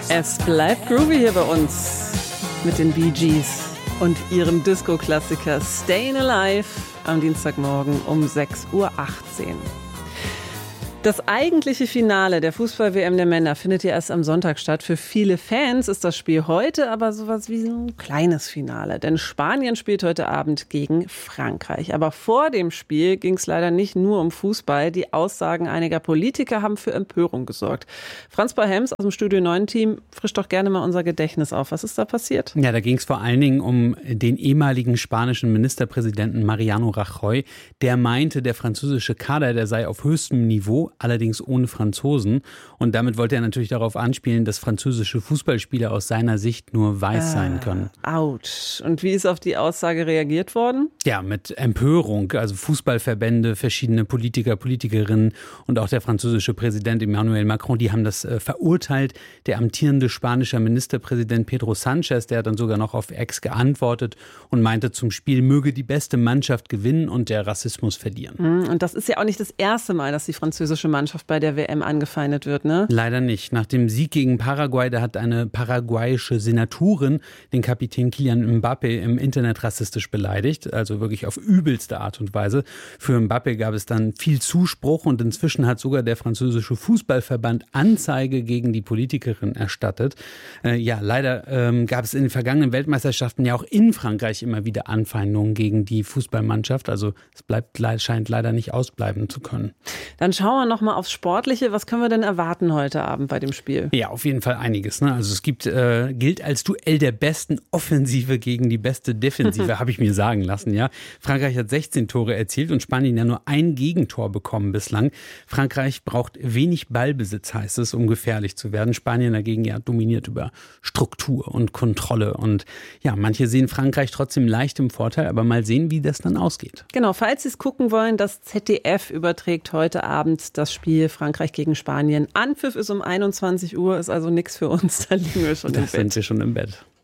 Es bleibt groovy hier bei uns mit den Bee Gees und ihrem Disco-Klassiker Stayin' Alive am Dienstagmorgen um 6.18 Uhr. Das eigentliche Finale der Fußball-WM der Männer findet ja erst am Sonntag statt. Für viele Fans ist das Spiel heute aber sowas wie ein kleines Finale. Denn Spanien spielt heute Abend gegen Frankreich. Aber vor dem Spiel ging es leider nicht nur um Fußball. Die Aussagen einiger Politiker haben für Empörung gesorgt. Franz Barhelms aus dem Studio 9-Team frischt doch gerne mal unser Gedächtnis auf. Was ist da passiert? Ja, da ging es vor allen Dingen um den ehemaligen spanischen Ministerpräsidenten Mariano Rajoy. Der meinte, der französische Kader, der sei auf höchstem Niveau, allerdings ohne Franzosen. Und damit wollte er natürlich darauf anspielen, dass französische Fußballspieler aus seiner Sicht nur weiß sein können. Autsch. Und wie ist auf die Aussage reagiert worden? Ja, mit Empörung. Also Fußballverbände, verschiedene Politiker, Politikerinnen und auch der französische Präsident Emmanuel Macron, die haben das verurteilt. Der amtierende spanische Ministerpräsident Pedro Sánchez, der hat dann sogar noch auf X geantwortet und meinte, zum Spiel möge die beste Mannschaft gewinnen und der Rassismus verlieren. Und das ist ja auch nicht das erste Mal, dass die französische Mannschaft bei der WM angefeindet wird, ne? Leider nicht. Nach dem Sieg gegen Paraguay, da hat eine paraguayische Senatorin den Kapitän Kylian Mbappé im Internet rassistisch beleidigt, also wirklich auf übelste Art und Weise. Für Mbappé gab es dann viel Zuspruch und inzwischen hat sogar der französische Fußballverband Anzeige gegen die Politikerin erstattet. Leider gab es in den vergangenen Weltmeisterschaften ja auch in Frankreich immer wieder Anfeindungen gegen die Fußballmannschaft. Also es scheint leider nicht ausbleiben zu können. Dann schauen wir noch mal aufs Sportliche. Was können wir denn erwarten heute Abend bei dem Spiel? Ja, auf jeden Fall einiges. Ne? Also es gilt als Duell der besten Offensive gegen die beste Defensive, habe ich mir sagen lassen. Ja, Frankreich hat 16 Tore erzielt und Spanien ja nur ein Gegentor bekommen bislang. Frankreich braucht wenig Ballbesitz, heißt es, um gefährlich zu werden. Spanien dagegen ja dominiert über Struktur und Kontrolle. Und ja, manche sehen Frankreich trotzdem leicht im Vorteil, aber mal sehen, wie das dann ausgeht. Genau, falls Sie es gucken wollen, das ZDF überträgt heute Abend das Spiel Frankreich gegen Spanien. Anpfiff ist um 21 Uhr, ist also nichts für uns, da liegen wir schon im Bett. Da sind wir schon im Bett.